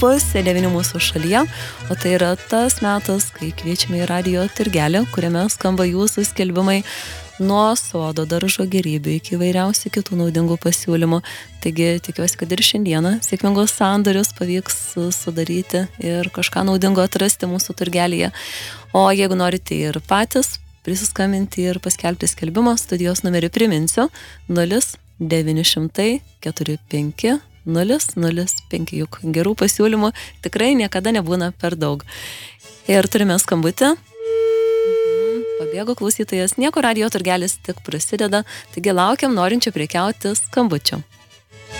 pusė 9 mūsų šalyje, o tai yra tas metas, kai kviečiame į radijo turgelį, kuriame skamba jūsų skelbimai nuo sodo, daržo gėrybių iki įvairiausių kitų naudingų pasiūlymų. Taigi tikiuosi, kad ir šiandieną sėkmingos sandorius pavyks sudaryti ir kažką naudingo atrasti mūsų turgelėje. O jeigu norite ir patys prisiskambinti ir paskelbti skelbimo, studijos numerį priminsiu 0900 45 005, juk gerų pasiūlymų tikrai niekada nebūna per daug. Ir turime skambutį. Pabėgo klausytojas, nieko radijo turgelis tik prasideda, taigi laukiam norinčių prekiauti skambučių.